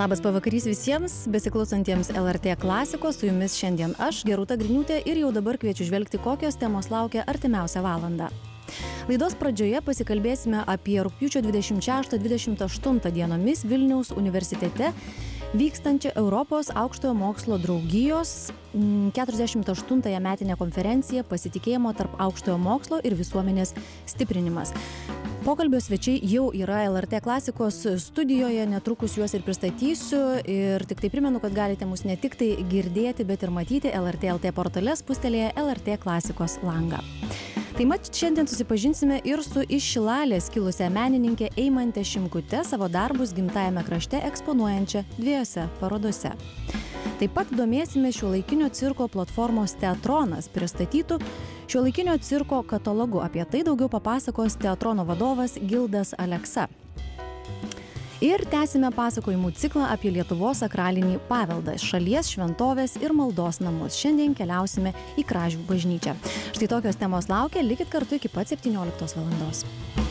Labas pavakarys visiems, besiklausantiems LRT klasikos, su jumis šiandien aš, Gerūta Griniūtė, ir jau dabar kviečiu žvelgti, kokios temos laukia artimiausią valandą. Laidos pradžioje pasikalbėsime apie rugpjūčio 26-28 dienomis Vilniaus universitete vykstančią Europos aukštojo mokslo draugijos 48-ąją metinę konferenciją Pasitikėjimo tarp aukštojo mokslo ir visuomenės stiprinimas. Pokalbio svečiai jau yra LRT klasikos studijoje, netrukus juos ir pristatysiu ir tik tai primenu, kad galite mus ne tik tai girdėti, bet ir matyti LRT LT portale spustelėje LRT klasikos langą. Tai mat šiandien susipažinsime ir su iš Šilalės kilusią menininkę Eimantę Šimkutę, savo darbus gimtajame krašte eksponuojančią dviejose parodose. Taip pat domėsime šiuolaikinio cirko platformos Teatronas pristatytų šiuolaikinio cirko katalogu. Apie tai daugiau papasakos Teatrono vadovas Gildas Aleksa. Ir tęsime pasakojimų ciklą apie Lietuvos sakralinį paveldą, šalies šventovės ir maldos namus. Šiandien keliausime į Kražių bažnyčią. Štai tokios temos laukia, likit kartu iki pat 17 valandos.